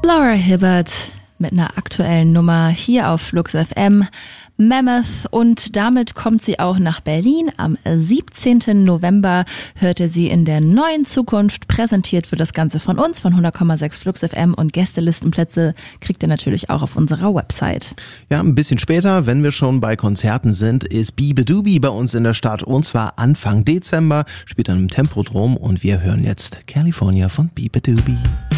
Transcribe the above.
Laura Hibbert mit einer aktuellen Nummer hier auf Flux FM, Mammoth, und damit kommt sie auch nach Berlin. Am 17. November hörte sie in der neuen Zukunft. Präsentiert wird das Ganze von uns, von 100,6 Flux FM, und Gästelistenplätze kriegt ihr natürlich auch auf unserer Website. Ja, ein bisschen später, wenn wir schon bei Konzerten sind, ist Beabadoobie bei uns in der Stadt, und zwar Anfang Dezember, spielt dann im Tempodrom, und wir hören jetzt California von Beabadoobie.